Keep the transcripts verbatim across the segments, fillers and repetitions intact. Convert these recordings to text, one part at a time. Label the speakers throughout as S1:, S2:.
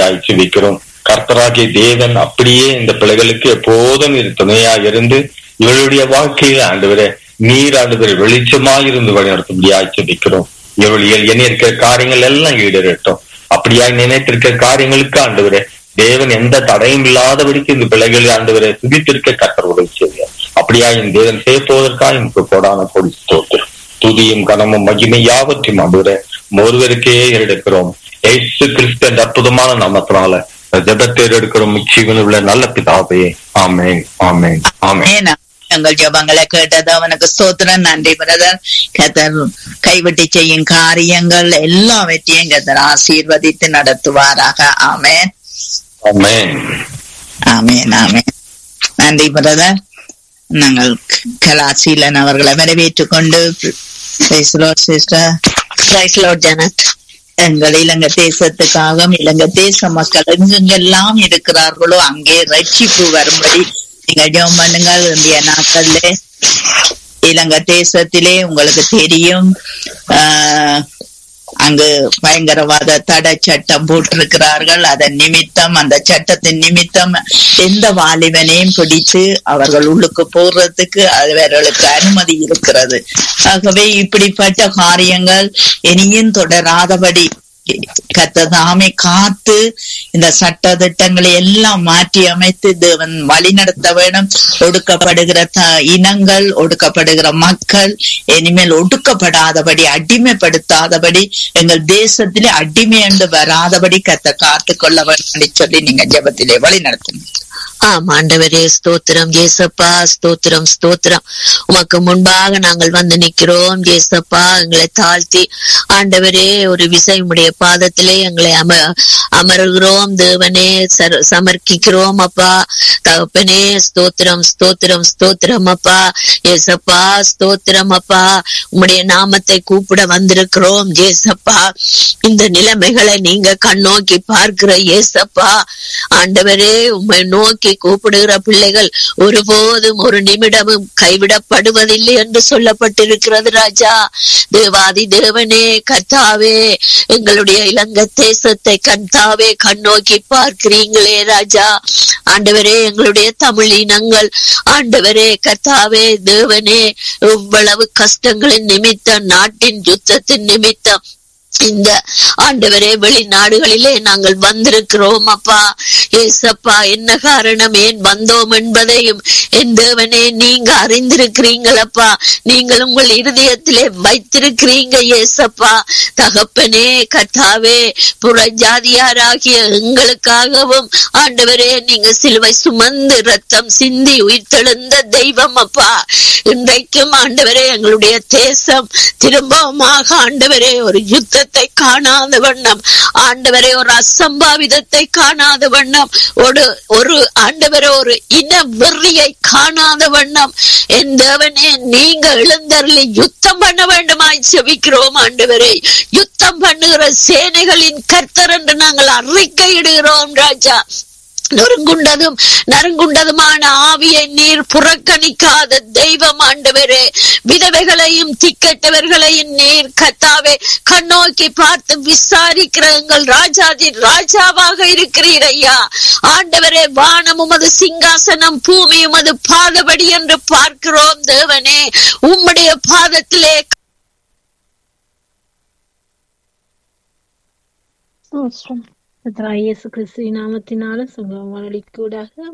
S1: நடத்தும்படியாய் ஜெபிக்கிறோம். கர்த்தராகிய தேவன் அப்படியே இந்த பிள்ளைகளுக்கு எப்போதும் இது துணையா இருந்து இவளுடைய வாழ்க்கையில ஆண்டவரே நீர் ஆண்டவரை வெளிச்சமாய் இருந்து வழிநடத்தும்படியாய் ஜெபிக்கிறோம். இவள் என்ன இருக்கிற காரியங்கள் எல்லாம் ஈடேறட்டும். அப்படியாய் நினைத்திருக்கிற காரியங்களுக்கு ஆண்டவரே தேவன் எந்த தடையும் இல்லாதபடிக்கு இந்த பிள்ளைகளை ஆண்டவரை துதித்திருக்க கர்த்தர் உதவி செய்வார். அப்படியா இந்த தேவன் சேர்ப்பதற்காக எனக்கு கோடான கோடி ஸ்தோத்திரம். துதியும் கனமும் மகிமை யாவற்றையும் ஆண்டவரே ஒருவருக்கே எடுக்கிறோம். இயேசு கிறிஸ்து என்ற அற்புதமான நாமத்தினால ஜெபத்தை எடுக்கிறோம். ஜீவன் உள்ள நல்ல பிதாவே, ஆமென், ஆமென், ஆமென்.
S2: எங்கள் ஜெபங்களை கேட்டது அவனுக்கு ஸ்தோத்திரம். நன்றி பிரதர். கர்த்தர் கைவிட்டு செய்யும் காரியங்கள் எல்லாவற்றையும் கர்த்தர் ஆசீர்வதித்து நடத்துவாராக. ஆமென்,
S1: ஆமென்,
S2: ஆமென், ஆமென். நன்றி பிரதர். நாங்கள் கலாசீலன் அவர்களை வரவேற்றுக் கொண்டு எங்கள் இலங்கை தேசத்துக்காக இலங்கை தேச மக்கள் எங்கெங்கெல்லாம் இருக்கிறார்களோ அங்கே ரட்சிப்பு வரும்படி நீங்க ஜெபம் பண்ணுங்கள். இந்திய நாட்கள்ல இலங்கை தேசத்திலே உங்களுக்கு தெரியும், ஆஹ் அங்கு பயங்கரவாத தடை சட்டம் போட்டிருக்கிறார்கள். அதன் நிமித்தம் அந்த சட்டத்தின் நிமித்தம் எந்த வாலிபனையும் பிடித்து அவர்கள் உள்ளுக்கு போடுறதுக்கு அவர்களுக்கு அனுமதி இருக்கிறது. ஆகவே இப்படிப்பட்ட காரியங்கள் இனியும் தொடராதபடி கர்த்ததாமே காத்து இந்த சட்ட திட்டங்களை எல்லாம் மாற்றி அமைத்து தேவன் வழி நடத்த வேணும். ஒடுக்கப்படுகிற இனங்கள், ஒடுக்கப்படுகிற மக்கள் இனிமேல் ஒடுக்கப்படாதபடி, அடிமைப்படுத்தாதபடி, எங்கள் தேசத்திலே அடிமை என்று வராதபடி கர்த்தர் காத்து கொள்ள வேண்டும் சொல்லி நீங்க ஜெபத்திலே வழி நடத்துங்க.
S3: ஆம் ஆண்டவரே, ஸ்தோத்திரம் ஏசப்பா, ஸ்தோத்திரம் ஸ்தோத்திரம். உமக்கு முன்பாக நாங்கள் வந்து நிற்கிறோம் ஏசப்பா. எங்களை தாழ்த்தி ஆண்டவரே ஒரு விசை உடைய பாதத்திலே எங்களை அம அமருகிறோம் தேவனே, சமர்ப்பிக்கிறோம் அப்பா. தகப்பனே ஸ்தோத்திரம் ஸ்தோத்திரம் ஸ்தோத்திரம் அப்பா. ஏசப்பா ஸ்தோத்திரம் அப்பா. உம்முடைய நாமத்தை கூப்பிட வந்திருக்கிறோம் ஏசப்பா. இந்த நிலைமைகளை நீங்க கண்ணோக்கி பார்க்கிற ஏசப்பா ஆண்டவரே, உம்மை நோக்கி கூப்பிடுகிற பிள்ளைகள் ஒருபோதும் ஒரு நிமிடமும் கைவிடப்படுவதில்லை என்று சொல்லப்பட்டிருக்கிறது ராஜா. தேவாதி தேவனே கர்த்தாவே, எங்களுடைய இலங்கை தேசத்தை கர்த்தாவே கண்ணோக்கி பார்க்கிறீங்களே ராஜா. ஆண்டவரே, எங்களுடைய தமிழ் இனங்கள் ஆண்டவரே கர்த்தாவே தேவனே, இவ்வளவு கஷ்டங்களின் நிமித்தம், நாட்டின் யுத்தத்தின் நிமித்தம் இந்த ஆண்டவரே வெளிநாடுகளிலே நாங்கள் வந்திருக்கிறோம் அப்பா. ஏசப்பா, என்ன காரணம், ஏன் வந்தோம் என்பதையும் என் தேவனே நீங்க அறிந்திருக்கிறீங்களப்பா. நீங்கள் உங்கள் இருதயத்திலே வைத்திருக்கிறீங்க ஏசப்பா. தகப்பனே கர்த்தாவே, புறஜாதியாராகிய எங்களுக்காகவும் ஆண்டவரே நீங்க சிலுவை சுமந்து ரத்தம் சிந்தி உயிர்த்தெழுந்த தெய்வம் அப்பா. இன்றைக்கும் ஆண்டவரே எங்களுடைய தேசம் திரும்பவுமாக ஆண்டவரே ஒரு யுத்த காணாத வண்ணம், ஆண்டவரே ஒரு அசம்பாவிதத்தை காணாத வண்ணம், ஒரு ஒரு ஆண்டவரே ஒரு இன வெறியை காணாத வண்ணம் என் தேவனே நீங்க எழுந்தருளி யுத்தம் பண்ண வேண்டுமாய் செபிக்கிறோம் ஆண்டவரே. யுத்தம் பண்ணுகிற சேனைகளின் கர்த்தர் என்று நாங்கள் அறிக்கையிடுகிறோம் ராஜா. நொறுங்குண்டதும் நறுங்குண்டதுமான ஆவியை நீர் புறக்கணிக்காத தெய்வம் ஆண்டவரே. விதவைகளையும் திக்கெட்டவர்களையும் நீர் கர்த்தாவே கண்ணோக்கி பார்த்து விசாரிக்கிற எங்கள் ராஜாதி ராஜாவாக இருக்கிறீர் ஐயா. ஆண்டவரே, வானம் உமது சிங்காசனம், பூமி உமது பாதபடி என்று பார்க்கிறோம் தேவனே. உம்முடைய பாதத்திலே
S4: இயேசு கிறிஸ்துவின் நாமத்தினாலும் சங்கம வானொலிக்கூடாக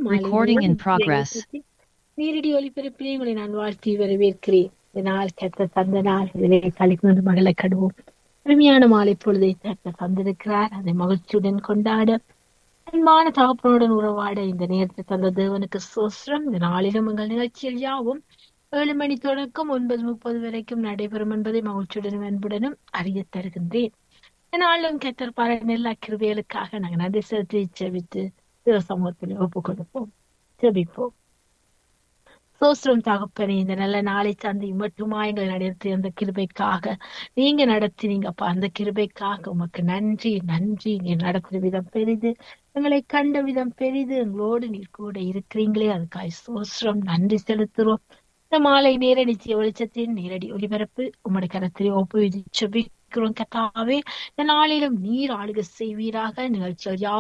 S4: நேரடி ஒலிபரப்பிலே உங்களை நான் வாழ்த்தி வரவேற்கிறேன். இதனால் கர்த்தர் தந்த நாள் இதிலே கலிக்குண்டு மகளை கடுவோம். அருமையான மாலை பொழுதை கர்த்தர் தந்திருக்கிறார். அதை மகிழ்ச்சியுடன் கொண்டாட, அன்பான தகப்பனுடன் உறவாட இந்த நேரத்தை தந்த தேவனுக்கு சோஸ்திரம். இந்த நாளிலும் எங்கள் நிகழ்ச்சியில் யாவும் ஏழு மணி தொடக்கம் ஒன்பது முப்பது வரைக்கும் நடைபெறும் என்பதை மகிழ்ச்சியுடனும் அன்புடனும் அறிய தருகின்றேன். நாளும் கர்த்தர் பாருங்க எல்லா கிருபைகளுக்காக நாங்கள் நன்றி செலுத்தி செபித்து சில சமூகத்தில் ஒப்பு கொடுப்போம். செபிப்போம். சோஸ்திரம் தகப்பனே, இந்த நல்ல நாளை தந்தை மட்டுமா எங்களை நடத்தி அந்த கிருபைக்காக நீங்க நடத்தினீங்கப்பா. அந்த கிருபைக்காக உமக்கு நன்றி நன்றி. நீ நடத்துற விதம் பெரிது, எங்களை கண்ட விதம் பெரிது. எங்களோடு நீர் கூட இருக்கிறீங்களே, அதுக்காக சோஸ்திரம் நன்றி செலுத்துறோம். இந்த மாலை நேர நிச்சய வெளிச்சத்தின் நேரடி ஒலிபரப்பு உம்முடைய கரத்திலே ஒப்பு செபிக்கிறோம் கர்த்தாவே. இந்த நாளிலும் நீர் ஆளுகை செய்வீராக. நிகழ்ச்சிகள்